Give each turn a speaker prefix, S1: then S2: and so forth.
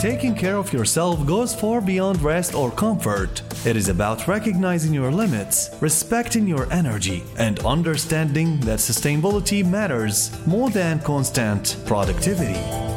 S1: Taking care of yourself goes far beyond rest or comfort. It is about recognizing your limits, respecting your energy, and understanding that sustainability matters more than constant productivity.